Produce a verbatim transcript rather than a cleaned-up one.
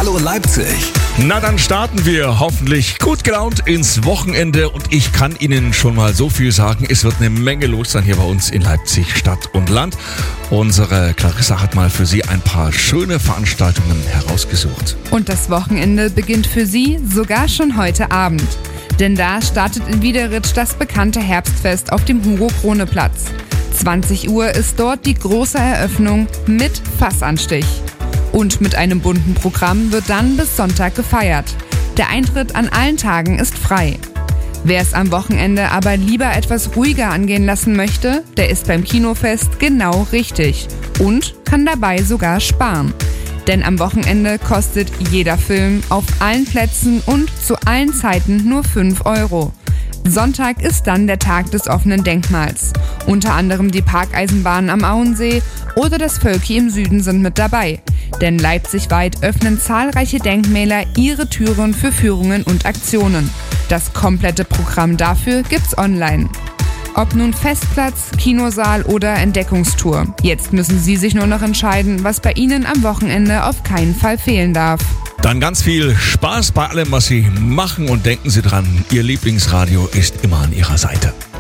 Hallo Leipzig. Na, dann starten wir hoffentlich gut gelaunt ins Wochenende und ich kann Ihnen schon mal so viel sagen, es wird eine Menge los sein hier bei uns in Leipzig Stadt und Land. Unsere Clarissa hat mal für Sie ein paar schöne Veranstaltungen herausgesucht. Und das Wochenende beginnt für Sie sogar schon heute Abend. Denn da startet in Wiederitsch das bekannte Herbstfest auf dem Hugo-Krone-Platz. zwanzig Uhr ist dort die große Eröffnung mit Fassanstich. Und mit einem bunten Programm wird dann bis Sonntag gefeiert. Der Eintritt an allen Tagen ist frei. Wer es am Wochenende aber lieber etwas ruhiger angehen lassen möchte, der ist beim Kinofest genau richtig und kann dabei sogar sparen. Denn am Wochenende kostet jeder Film auf allen Plätzen und zu allen Zeiten nur fünf Euro. Sonntag ist dann der Tag des offenen Denkmals. Unter anderem die Parkeisenbahnen am Auensee oder das Völki im Süden sind mit dabei. Denn leipzigweit öffnen zahlreiche Denkmäler ihre Türen für Führungen und Aktionen. Das komplette Programm dafür gibt's online. Ob nun Festplatz, Kinosaal oder Entdeckungstour. Jetzt müssen Sie sich nur noch entscheiden, was bei Ihnen am Wochenende auf keinen Fall fehlen darf. Dann ganz viel Spaß bei allem, was Sie machen und denken Sie dran, Ihr Lieblingsradio ist immer an Ihrer Seite.